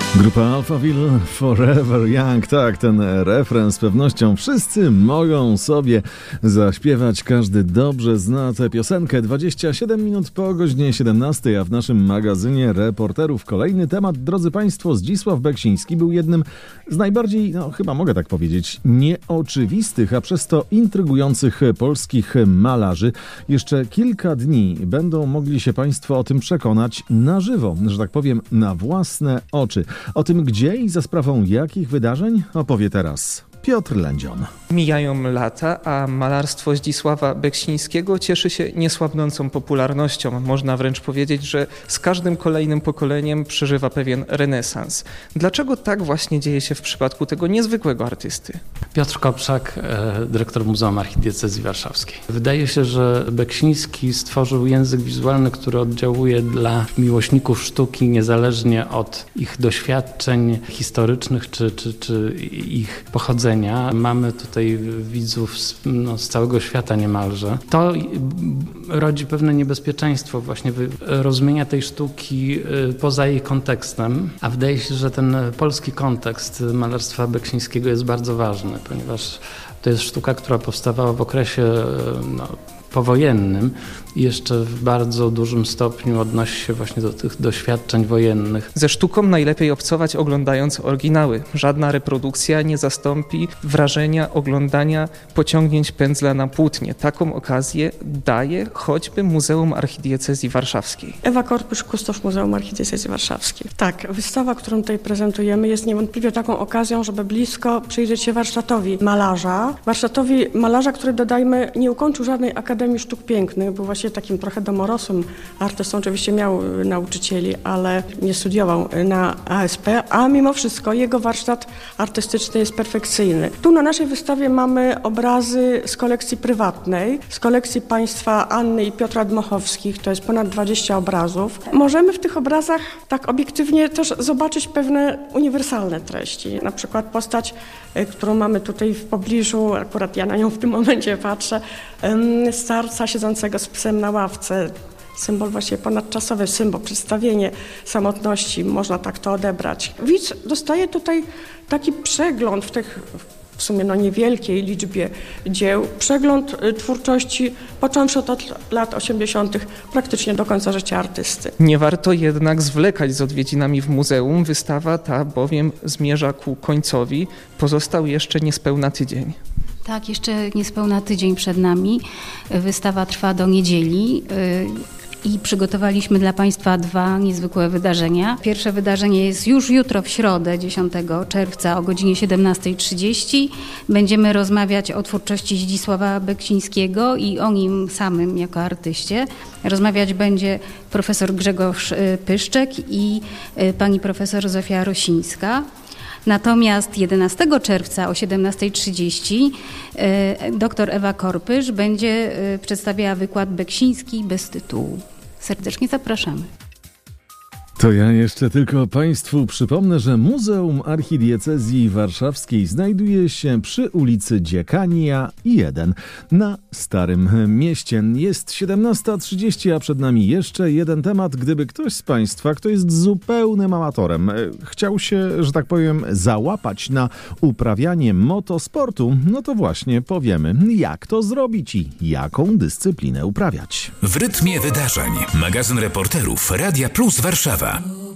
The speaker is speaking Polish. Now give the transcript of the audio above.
Grupa Alphaville, Forever Young. Tak, ten refren z pewnością wszyscy mogą sobie zaśpiewać. Każdy dobrze zna tę piosenkę. 27 minut po godzinie 17, a w naszym magazynie reporterów kolejny temat. Drodzy Państwo, Zdzisław Beksiński był jednym z najbardziej, chyba mogę tak powiedzieć, nieoczywistych, a przez to intrygujących polskich malarzy. Jeszcze kilka dni będą mogli się Państwo o tym przekonać na żywo, że tak powiem, na własne oczy. O tym, gdzie i za sprawą jakich wydarzeń, opowie teraz Piotr Lędzion. Mijają lata, a malarstwo Zdzisława Beksińskiego cieszy się niesłabnącą popularnością. Można wręcz powiedzieć, że z każdym kolejnym pokoleniem przeżywa pewien renesans. Dlaczego tak właśnie dzieje się w przypadku tego niezwykłego artysty? Piotr Kopczak, dyrektor Muzeum Archidiecezji Warszawskiej. Wydaje się, że Beksiński stworzył język wizualny, który oddziałuje dla miłośników sztuki niezależnie od ich doświadczeń historycznych czy ich pochodzenia. Mamy tutaj widzów z całego świata niemalże. To rodzi pewne niebezpieczeństwo właśnie rozumienia tej sztuki poza jej kontekstem, a wydaje się, że ten polski kontekst malarstwa Beksińskiego jest bardzo ważny, ponieważ to jest sztuka, która powstawała w okresie powojennym i jeszcze w bardzo dużym stopniu odnosi się właśnie do tych doświadczeń wojennych. Ze sztuką najlepiej obcować oglądając oryginały. Żadna reprodukcja nie zastąpi wrażenia oglądania pociągnięć pędzla na płótnie. Taką okazję daje choćby Muzeum Archidiecezji Warszawskiej. Ewa Korpysz, kustosz Muzeum Archidiecezji Warszawskiej. Tak, wystawa, którą tutaj prezentujemy, jest niewątpliwie taką okazją, żeby blisko przyjrzeć się warsztatowi malarza, który, dodajmy, nie ukończył żadnej Akademii Sztuk Pięknych, był właśnie takim trochę domorosłym artystą, oczywiście miał nauczycieli, ale nie studiował na ASP, a mimo wszystko jego warsztat artystyczny jest perfekcyjny. Tu na naszej wystawie mamy obrazy z kolekcji prywatnej, z kolekcji państwa Anny i Piotra Dmochowskich, to jest ponad 20 obrazów. Możemy w tych obrazach tak obiektywnie też zobaczyć pewne uniwersalne treści, na przykład postać, którą mamy tutaj w pobliżu, akurat ja na nią w tym momencie patrzę, starca siedzącego z psem na ławce, symbol właśnie ponadczasowy, symbol, przedstawienie samotności, można tak to odebrać. Widz dostaje tutaj taki przegląd w tych w sumie niewielkiej liczbie dzieł, przegląd twórczości począwszy od lat 80. praktycznie do końca życia artysty. Nie warto jednak zwlekać z odwiedzinami w muzeum. Wystawa ta bowiem zmierza ku końcowi. Pozostał jeszcze niespełna tydzień. Tak, jeszcze niespełna tydzień przed nami. Wystawa trwa do niedzieli. I przygotowaliśmy dla Państwa dwa niezwykłe wydarzenia. Pierwsze wydarzenie jest już jutro w środę, 10 czerwca o godzinie 17:30. Będziemy rozmawiać o twórczości Zdzisława Beksińskiego i o nim samym jako artyście. Rozmawiać będzie profesor Grzegorz Pyszczek i pani profesor Zofia Rosińska. Natomiast 11 czerwca o 17:30 dr Ewa Korpysz będzie przedstawiała wykład Beksiński bez tytułu. Serdecznie zapraszamy. To ja jeszcze tylko Państwu przypomnę, że Muzeum Archidiecezji Warszawskiej znajduje się przy ulicy Dziekania 1 na Starym Mieście. Jest 17:30, a przed nami jeszcze jeden temat. Gdyby ktoś z Państwa, kto jest zupełnym amatorem, chciał się, że tak powiem, załapać na uprawianie motosportu, no to właśnie powiemy, jak to zrobić i jaką dyscyplinę uprawiać. W rytmie wydarzeń. Magazyn reporterów Radia Plus Warszawa.